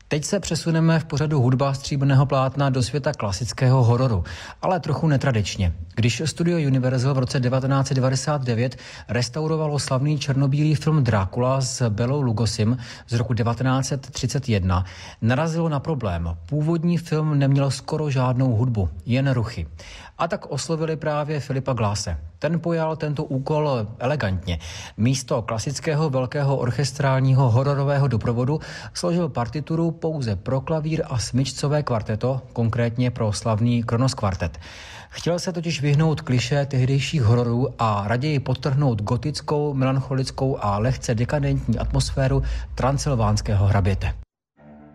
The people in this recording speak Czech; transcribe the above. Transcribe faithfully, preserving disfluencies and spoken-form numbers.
Teď se přesuneme v pořadu hudba stříbrného plátna do světa klasického hororu, ale trochu netradičně. Když Studio Universal v roce devatenáct set devadesát devět restaurovalo slavný černobílý film Drákula s Belou Lugosim z roku devatenáct set třicet jedna, narazilo na problém. Původní film neměl skoro žádnou hudbu, jen ruchy. A tak oslovili právě Philipa Glasse. Ten pojal tento úkol elegantně. Místo klasického velkého orchestrálního hororového doprovodu složil partituru pouze pro klavír a smyčcové kvarteto, konkrétně pro slavný Kronos kvartet. Chtěl se totiž vyhnout klišé tehdejších hororů a raději podtrhnout gotickou, melancholickou a lehce dekadentní atmosféru transylvánského hraběte.